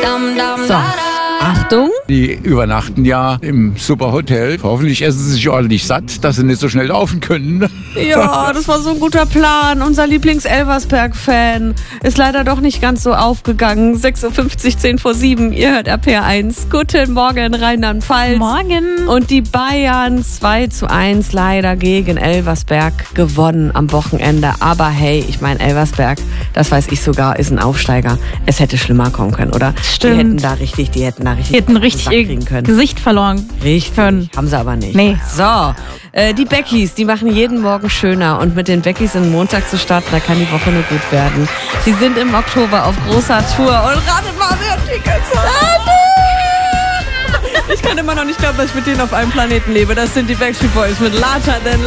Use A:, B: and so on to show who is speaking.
A: So, Achtung.
B: Die übernachten ja im Superhotel. Hoffentlich essen sie sich ordentlich satt, dass sie nicht so schnell laufen können.
A: Ja, das war so ein guter Plan. Unser Lieblings-Elversberg-Fan ist leider doch nicht ganz so aufgegangen. 6.50 Uhr, 10 vor 7. Ihr hört RPR1. Guten Morgen, Rheinland-Pfalz.
C: Morgen.
A: Und die Bayern 2:1 leider gegen Elversberg gewonnen am Wochenende. Aber hey, ich meine, Elversberg, das weiß ich sogar, ist ein Aufsteiger. Es hätte schlimmer kommen können, oder?
C: Stimmt.
A: Die hätten da richtig
C: Die hätten richtig
A: Sack
C: ihr
A: kriegen können.
C: Gesicht verloren.
A: Richtig.
C: Können.
A: Haben sie aber nicht.
C: Nee.
A: So, die Beckys, die machen jeden Morgen schöner. Und mit den Beckys in den Montag zu starten, da kann die Woche nur gut werden. Sie sind im Oktober auf großer Tour. Und ratet mal, wer Tickets hat. Ich kann immer noch nicht glauben, dass ich mit denen auf einem Planeten lebe. Das sind die Backstreet Boys mit Larger Than